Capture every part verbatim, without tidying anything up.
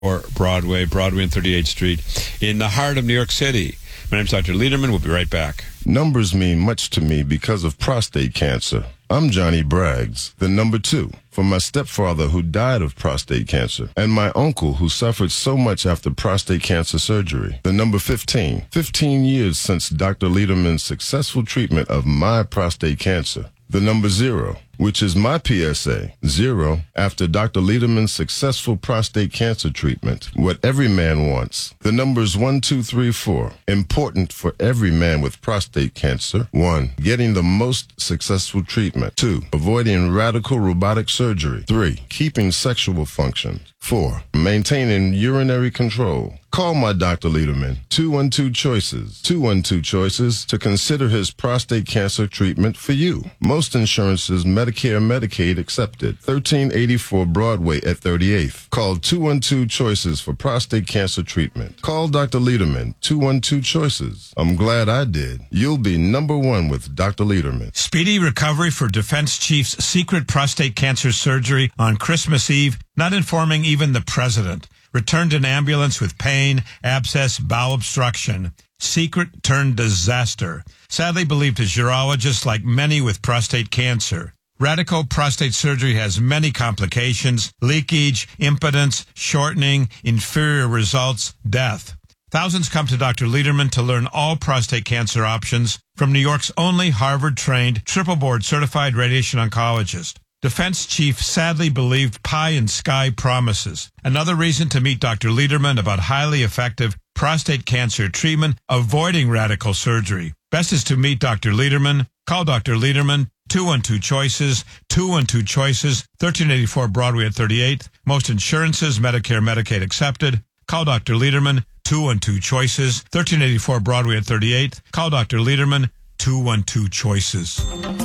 Or Broadway, Broadway and thirty-eighth Street, in the heart of New York City. My name's Doctor Lederman. We'll be right back. Numbers mean much to me because of prostate cancer. I'm Johnny Braggs, the number two, for my stepfather who died of prostate cancer, and my uncle who suffered so much after prostate cancer surgery. The number fifteen, fifteen years since Doctor Lederman's successful treatment of my prostate cancer. The number zero, which is my P S A, zero, after Doctor Lederman's successful prostate cancer treatment. What every man wants. The numbers one, two, three, four. Important for every man with prostate cancer. One, getting the most successful treatment. Two, avoiding radical robotic surgery. Three, keeping sexual function. Four, maintaining urinary control. Call my Doctor Lederman, two one two Choices, two one two Choices, to consider his prostate cancer treatment for you. Most insurances, Medicare, Medicaid accepted. thirteen eighty-four Broadway at thirty-eighth. Call two one two Choices for prostate cancer treatment. Call Doctor Lederman, two one two Choices. I'm glad I did. You'll be number one with Doctor Lederman. Speedy recovery for Defense Chief's secret prostate cancer surgery on Christmas Eve, not informing even the president. Returned in ambulance with pain, abscess, bowel obstruction. Secret turned disaster. Sadly believed his urologist, like many with prostate cancer. Radical prostate surgery has many complications: leakage, impotence, shortening, inferior results, death. Thousands come to Doctor Lederman to learn all prostate cancer options from New York's only Harvard-trained, triple-board certified radiation oncologist. Defense chief sadly believed pie in sky promises. Another reason to meet Doctor Lederman about highly effective prostate cancer treatment, avoiding radical surgery. Best is to meet Doctor Lederman. Call Doctor Lederman, two one two Choices, two one two Choices, thirteen eighty-four Broadway at thirty-eighth. Most insurances, Medicare, Medicaid accepted. Call Doctor Lederman, two one two Choices, thirteen eighty-four Broadway at thirty-eighth. Call Doctor Lederman, two one two Choices.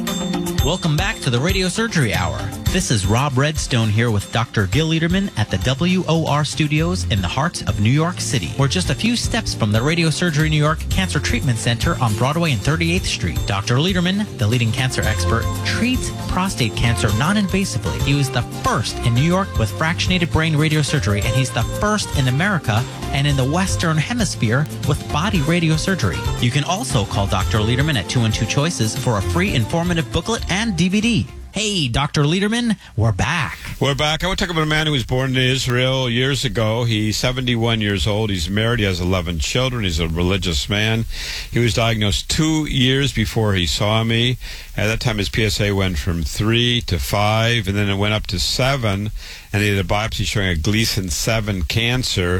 Welcome back to the Radio Surgery Hour. This is Rob Redstone here with Doctor Gil Lederman at the W O R studios in the heart of New York City. We're just a few steps from the Radio Surgery New York Cancer Treatment Center on Broadway and thirty-eighth Street. Doctor Lederman, the leading cancer expert, treats prostate cancer non-invasively. He was the first in New York with fractionated brain radiosurgery, and he's the first in America and in the Western Hemisphere with body radiosurgery. You can also call Doctor Lederman at two one two Choices for a free informative booklet and D V D. Hey, Doctor Lederman, we're back. We're back. I want to talk about a man who was born in Israel years ago. He's seventy-one years old. He's married. He has eleven children. He's a religious man. He was diagnosed two years before he saw me. At that time, his P S A went from three to five, and then it went up to seven, and he had a biopsy showing a Gleason seven cancer.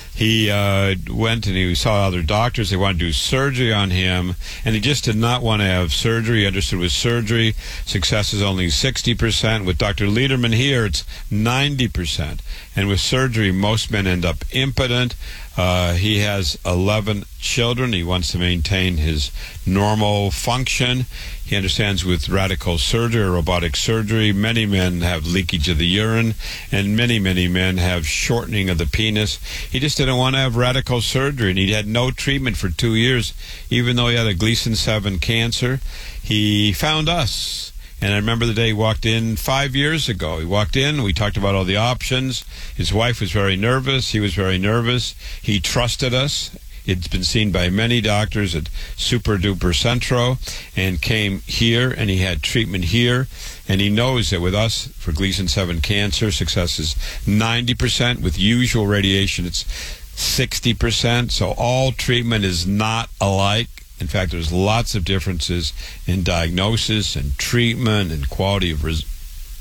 He uh, went and he saw other doctors. They wanted to do surgery on him, and he just did not want to have surgery. He understood with surgery, success is only sixty percent. With Doctor Lederman here, it's ninety percent. And with surgery, most men end up impotent. Uh, he has eleven children. He wants to maintain his normal function. He understands with radical surgery or robotic surgery, many men have leakage of the urine, and many, many men have shortening of the penis. He just didn't want to have radical surgery, and he had no treatment for two years, even though he had a Gleason seven cancer. He found us. And I remember the day he walked in five years ago. He walked in, we talked about all the options. His wife was very nervous. He was very nervous. He trusted us. It's been seen by many doctors at Super Duper Centro, and came here, and he had treatment here. And he knows that with us for Gleason seven cancer, success is ninety percent. With usual radiation, it's sixty percent. So all treatment is not alike. In fact, there's lots of differences in diagnosis and treatment and quality of res-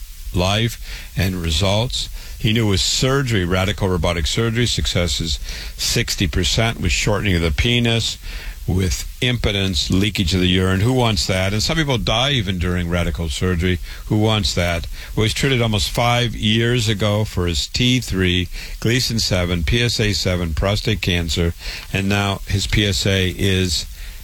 life and results. He knew with surgery, radical robotic surgery, success is sixty percent with shortening of the penis, with impotence, leakage of the urine. Who wants that? And some people die even during radical surgery. Who wants that? Well, he was treated almost five years ago for his T three, Gleason seven, P S A seven, prostate cancer, and now his P S A is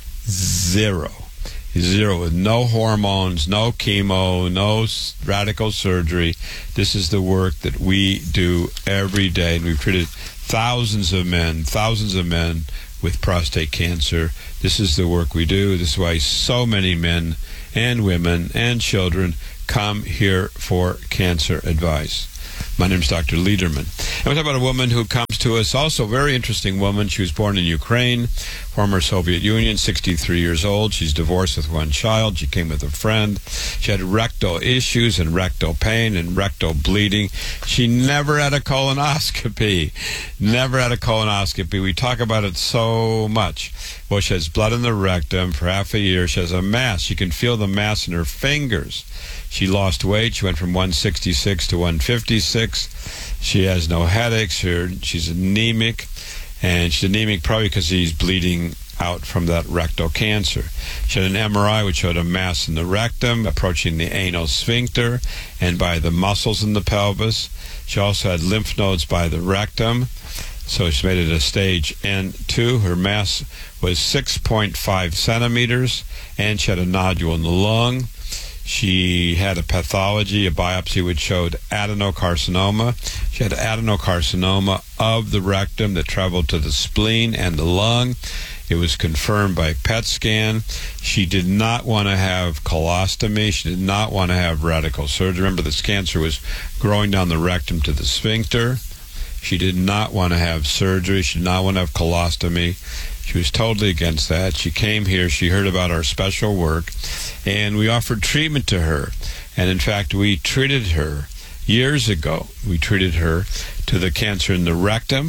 zero. Zero, with no hormones, no chemo, no radical surgery. This is the work that we do every day, and we've treated thousands of men, thousands of men with prostate cancer. This is the work we do. This is why so many men and women and children come here for cancer advice. My name's Doctor Lederman. And we talk about a woman who comes to us, also a very interesting woman. She was born in Ukraine, former Soviet Union, sixty-three years old. She's divorced with one child. She came with a friend. She had rectal issues and rectal pain and rectal bleeding. She never had a colonoscopy. Never had a colonoscopy. We talk about it so much. Well, she has blood in the rectum for half a year. She has a mass. She can feel the mass in her fingers. She lost weight. She went from one sixty-six to one fifty-six. She has no headaches. Her, she's anemic. And she's anemic probably because she's bleeding out from that rectal cancer. She had an M R I which showed a mass in the rectum approaching the anal sphincter and by the muscles in the pelvis. She also had lymph nodes by the rectum. So she made it a stage N two. Her mass was six point five centimeters, and she had a nodule in the lung. She had a pathology, a biopsy which showed adenocarcinoma. She had adenocarcinoma of the rectum that traveled to the spleen and the lung. It was confirmed by P E T scan. She did not want to have colostomy. She did not want to have radical surgery. Remember, this cancer was growing down the rectum to the sphincter. She did not want to have surgery. She did not want to have colostomy. She was totally against that. She came here. She heard about our special work, and we offered treatment to her. And, in fact, we treated her years ago. We treated her to the cancer in the rectum,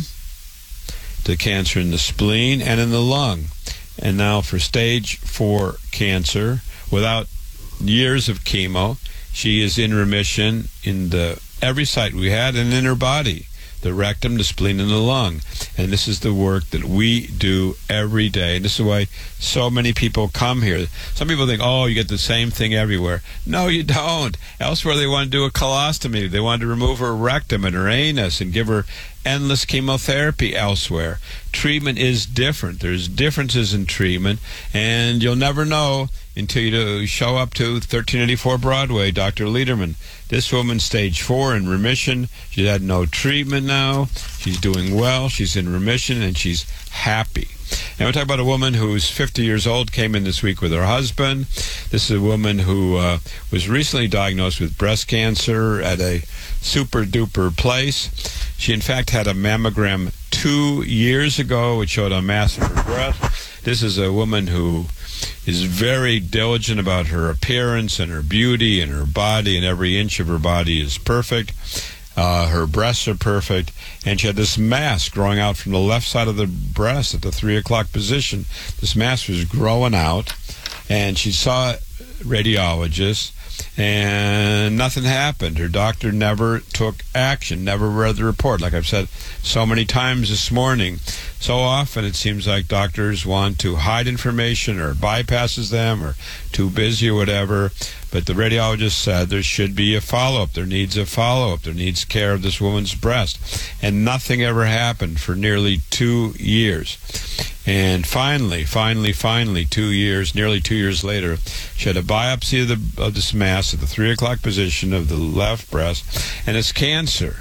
the cancer in the spleen, and in the lung. And now for stage four cancer, without years of chemo, she is in remission in the every site we had and in her body. The rectum, the spleen, and the lung. And this is the work that we do every day. And this is why so many people come here. Some people think, oh, you get the same thing everywhere. No, you don't. Elsewhere, they want to do a colostomy. They want to remove her rectum and her anus and give her endless chemotherapy elsewhere. Treatment is different. There's differences in treatment, and you'll never know until you show up to thirteen eighty-four Broadway, Doctor Lederman. This woman, stage four, in remission. She's had no treatment now. She's doing well. She's in remission, and she's happy. And we're talking about a woman who's fifty years old, came in this week with her husband. This is a woman who uh, was recently diagnosed with breast cancer at a super-duper place. She, in fact, had a mammogram two years ago, which showed a mass in her breast. This is a woman who is very diligent about her appearance and her beauty and her body, and every inch of her body is perfect. Uh, her breasts are perfect, and she had this mass growing out from the left side of the breast at the three o'clock position. This mass was growing out, and she saw a radiologist, and nothing happened. Her doctor never took action, never read the report. Like I've said so many times this morning, so often it seems like doctors want to hide information or bypasses them or too busy or whatever. But the radiologist said there should be a follow-up. There needs a follow-up. There needs care of this woman's breast. And nothing ever happened for nearly two years. And finally, finally, finally, two years, nearly two years later, she had a biopsy of, the, of this mass at the three o'clock position of the left breast, and it's cancer.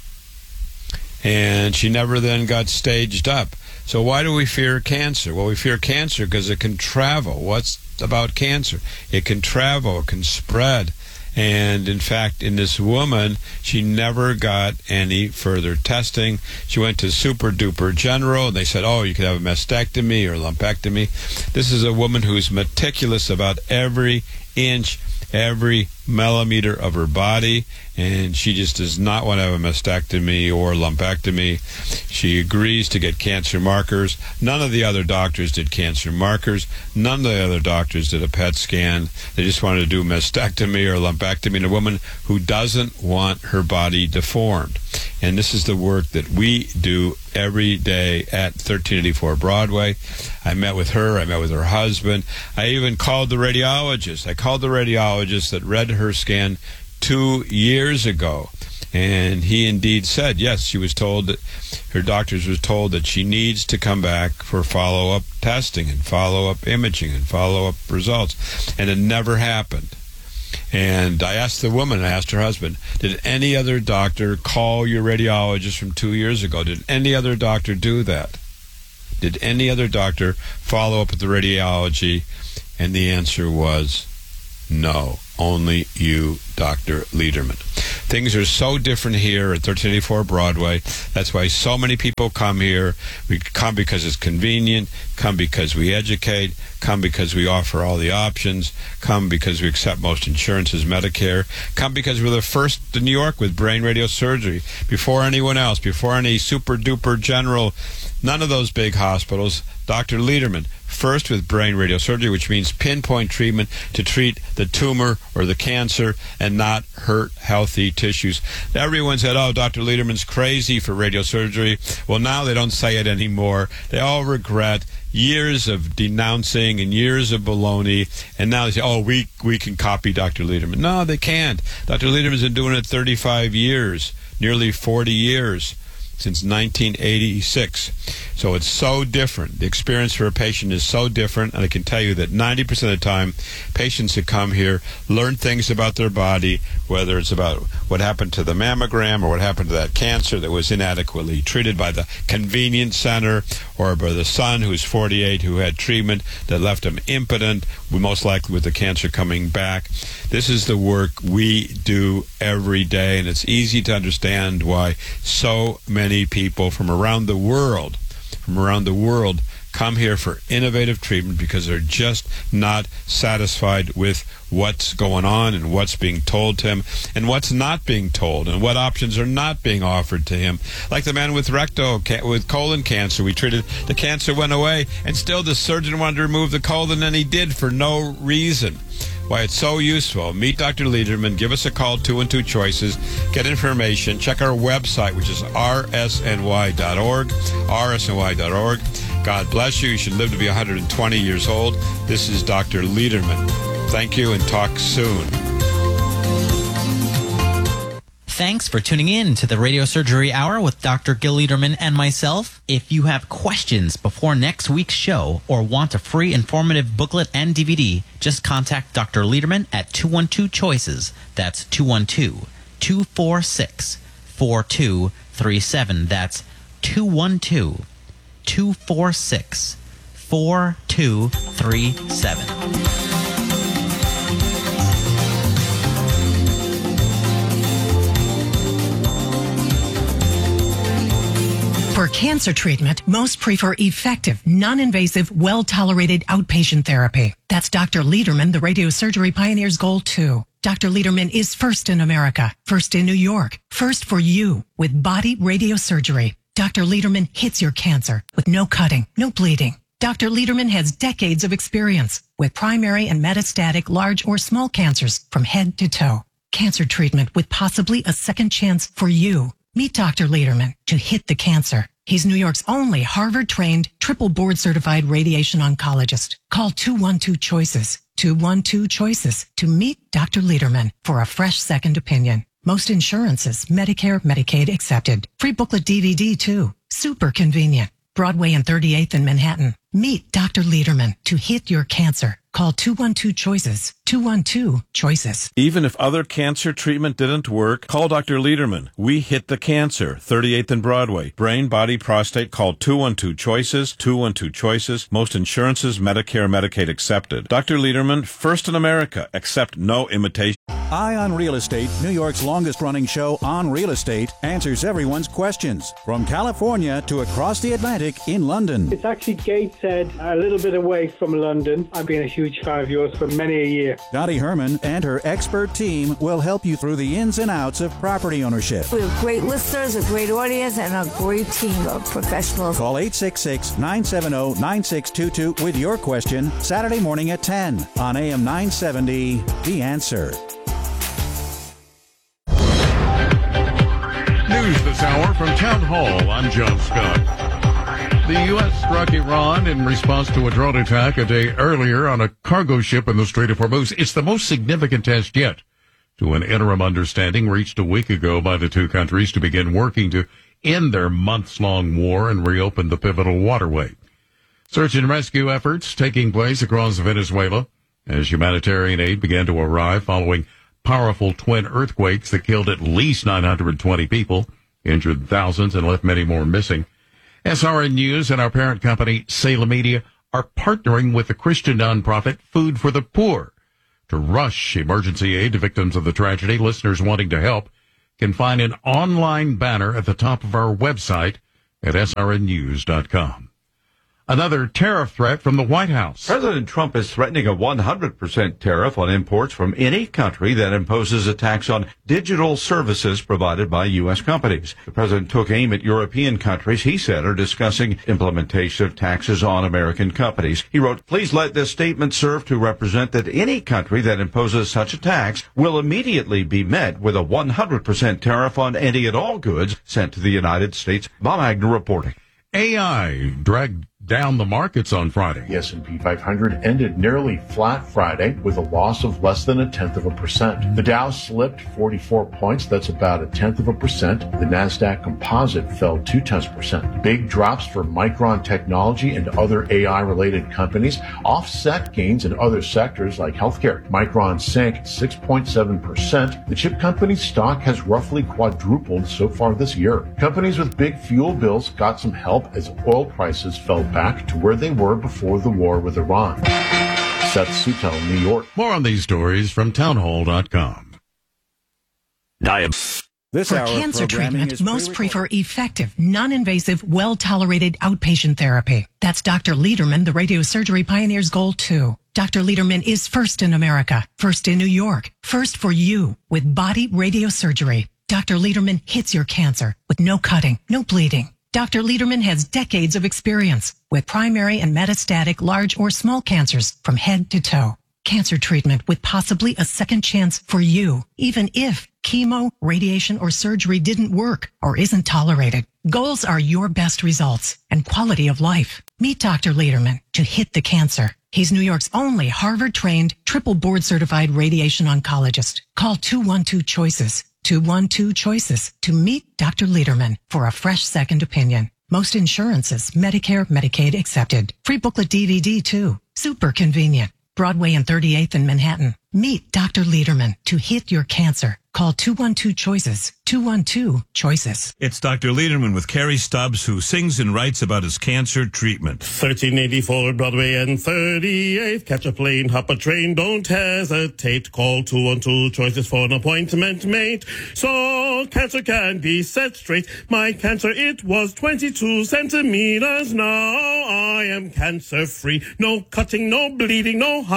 And she never then got staged up. So why do we fear cancer? Well, we fear cancer because it can travel. What's about cancer? It can travel, it can spread. And in fact, in this woman, she never got any further testing. She went to Super Duper General, and they said, oh, you could have a mastectomy or lumpectomy. This is a woman who's meticulous about every inch, every millimeter of her body, and she just does not want to have a mastectomy or lumpectomy. She agrees to get cancer markers. None of the other doctors did cancer markers. None of the other doctors did a P E T scan. They just wanted to do mastectomy or lumpectomy in a woman who doesn't want her body deformed. And this is the work that we do every day at thirteen eighty-four Broadway. I met with her. I met with her husband. I even called the radiologist. I called the radiologist that read her scan two years ago. And he indeed said, yes, she was told that her doctors was told that she needs to come back for follow-up testing and follow-up imaging and follow-up results. And it never happened. And I asked the woman, I asked her husband, did any other doctor call your radiologist from two years ago? Did any other doctor do that? Did any other doctor follow up with the radiology? And the answer was no, only you, Doctor Lederman. Things are so different here at thirteen eighty-four Broadway. That's why so many people come here. We come because it's convenient, come because we educate, come because we offer all the options, come because we accept most insurances, Medicare, come because we're the first in New York with brain radiosurgery, before anyone else, before any super-duper general, none of those big hospitals. Doctor Lederman, first with brain radiosurgery, which means pinpoint treatment to treat the tumor or the cancer and not hurt healthy tissues. Everyone said, oh, Doctor Lederman's crazy for radiosurgery. Well, now they don't say it anymore. They all regret years of denouncing and years of baloney, and now they say, oh, we we can copy Doctor Lederman. No, they can't. Doctor Lederman's been doing it thirty-five years, nearly forty years, since nineteen eighty-six. So it's so different. The experience for a patient is so different, and I can tell you that ninety percent of the time, patients who come here learn things about their body, whether it's about what happened to the mammogram or what happened to that cancer that was inadequately treated by the convenience center, or by the son who's forty-eight who had treatment that left him impotent, most likely with the cancer coming back. This is the work we do every day, and it's easy to understand why so many people from around the world, from around the world, come here for innovative treatment because they're just not satisfied with what's going on and what's being told to him and what's not being told and what options are not being offered to him. Like the man with rectal, with colon cancer. We treated, the cancer went away, and still the surgeon wanted to remove the colon, and he did for no reason. Why it's so useful. Meet Doctor Lederman. Give us a call, two and two choices. Get information. Check our website, which is r s n y dot org, r s n y dot org. God bless you. You should live to be one hundred twenty years old. This is Doctor Lederman. Thank you, and talk soon. Thanks for tuning in to the Radio Surgery Hour with Doctor Gil Lederman and myself. If you have questions before next week's show or want a free informative booklet and D V D, just contact Doctor Lederman at two one two choices. That's two one two, two four six, four two three seven. That's two one two, two four six, four two three seven. For cancer treatment, most prefer effective, non-invasive, well-tolerated outpatient therapy. That's Doctor Lederman, the radiosurgery pioneer's goal, too. Doctor Lederman is first in America, first in New York, first for you with body radiosurgery. Doctor Lederman hits your cancer with no cutting, no bleeding. Doctor Lederman has decades of experience with primary and metastatic large or small cancers from head to toe. Cancer treatment with possibly a second chance for you. Meet Doctor Lederman to hit the cancer. He's New York's only Harvard-trained, triple board-certified radiation oncologist. Call two one two choices, two one two choices to meet Doctor Lederman for a fresh second opinion. Most insurances, Medicare, Medicaid accepted. Free booklet D V D, too. Super convenient. Broadway and thirty-eighth in Manhattan. Meet Doctor Lederman to hit your cancer. Call two one two choices, two one two choices. Even if other cancer treatment didn't work, call Doctor Lederman. We hit the cancer. thirty-eighth and Broadway. Brain, body, prostate. Call two one two choices, two one two choices. Most insurances, Medicare, Medicaid accepted. Doctor Lederman, first in America. Accept no imitation. Eye on Real Estate, New York's longest-running show on real estate, answers everyone's questions. From California to across the Atlantic in London. It's actually Gateshead, a little bit away from London. I've been a huge fan of yours for many a year. Dottie Herman and her expert team will help you through the ins and outs of property ownership. We have great listeners, a great audience, and a great team of professionals. Call eight six six, nine seven zero, nine six two two with your question Saturday morning at ten on A M nine seventy, The Answer. News this hour from Town Hall. I'm John Scott. The U S struck Iran in response to a drone attack a day earlier on a cargo ship in the Strait of Hormuz. It's the most significant test yet to an interim understanding reached a week ago by the two countries to begin working to end their months-long war and reopen the pivotal waterway. Search and rescue efforts taking place across Venezuela as humanitarian aid began to arrive following powerful twin earthquakes that killed at least nine hundred twenty people, injured thousands, and left many more missing. S R N News and our parent company, Salem Media, are partnering with the Christian nonprofit Food for the Poor to rush emergency aid to victims of the tragedy. Listeners wanting to help can find an online banner at the top of our website at S R N news dot com. Another tariff threat from the White House. President Trump is threatening a one hundred percent tariff on imports from any country that imposes a tax on digital services provided by U S companies. The president took aim at European countries he said are discussing implementation of taxes on American companies. He wrote, "Please let this statement serve to represent that any country that imposes such a tax will immediately be met with a one hundred percent tariff on any and all goods sent to the United States." Bob Agnew reporting. A I dragged down the markets on Friday. The S and P five hundred ended nearly flat Friday with a loss of less than a tenth of a percent. The Dow slipped forty-four points. That's about a tenth of a percent. The NASDAQ composite fell two tenths percent. Big drops for Micron Technology and other A I-related companies offset gains in other sectors like healthcare. Micron sank six point seven percent. The chip company's stock has roughly quadrupled so far this year. Companies with big fuel bills got some help as oil prices fell back to where they were before the war with Iran. Seth Sutel, New York. More on these stories from townhall dot com. This For hour cancer of programming treatment, is most pre-recorded. prefer effective, non-invasive, well-tolerated outpatient therapy. That's Doctor Lederman, the radiosurgery pioneer's goal too. Doctor Lederman is first in America, first in New York, first for you with body radiosurgery. Doctor Lederman hits your cancer with no cutting, no bleeding. Doctor Lederman has decades of experience with primary and metastatic large or small cancers from head to toe. Cancer treatment with possibly a second chance for you, even if chemo, radiation, or surgery didn't work or isn't tolerated. Goals are your best results and quality of life. Meet Doctor Lederman to hit the cancer. He's New York's only Harvard-trained, triple board-certified radiation oncologist. Call two one two choices. two one two choices to meet Doctor Lederman for a fresh second opinion. Most insurances, Medicare, Medicaid accepted. Free booklet D V D too. Super convenient. Broadway and thirty-eighth in Manhattan. Meet Doctor Lederman to hit your cancer. Call two one two choices. two one two choices. It's Doctor Lederman with Carrie Stubbs, who sings and writes about his cancer treatment. thirteen eighty-four Broadway and thirty-eighth. Catch a plane, hop a train, don't hesitate. Call two one two choices for an appointment made. So cancer can be set straight. My cancer, it was twenty-two centimeters. Now I am cancer free. No cutting, no bleeding, no